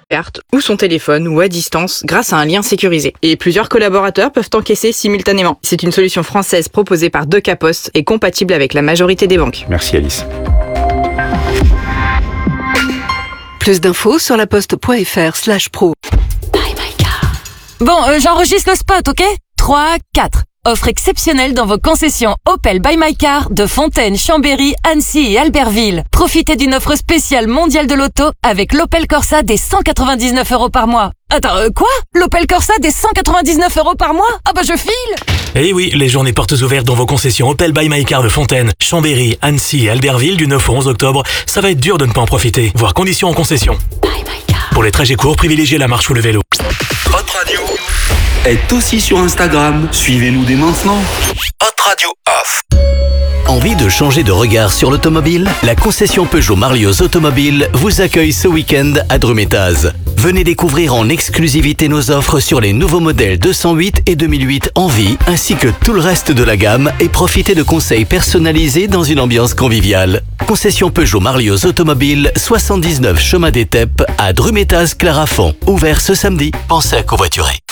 carte ou son téléphone ou à distance grâce à un lien sécurisé. Et plusieurs collaborateurs peuvent encaisser simultanément. C'est une solution française proposée par DocaPost et compatible avec la majorité des banques. Merci Alice. Plus d'infos sur laposte.fr/pro. Bon, j'enregistre le spot, ok ? 3, 4. Offre exceptionnelle dans vos concessions Opel by My Car de Fontaine, Chambéry, Annecy et Albertville. Profitez d'une offre spéciale mondiale de l'auto avec l'Opel Corsa des 199 € par mois. Attends, quoi ? L'Opel Corsa des 199 € par mois ? Ah bah je file ! Eh oui, les journées portes ouvertes dans vos concessions Opel by My Car de Fontaine, Chambéry, Annecy et Albertville du 9 au 11 octobre. Ça va être dur de ne pas en profiter. Voir conditions en concession. Pour les trajets courts, privilégiez la marche ou le vélo. Hot Radio est aussi sur Instagram. Suivez-nous dès maintenant. Hot Radio Off. Envie de changer de regard sur l'automobile ? La concession Peugeot Marlioz Automobile vous accueille ce week-end à Drumettaz. Venez découvrir en exclusivité nos offres sur les nouveaux modèles 208 et 2008 en vie, ainsi que tout le reste de la gamme, et profitez de conseils personnalisés dans une ambiance conviviale. Concession Peugeot Marlioz Automobile, 79 chemin des Teppes à Drumettaz-Clarafond. Ouvert ce samedi. Pensez à covoiturer.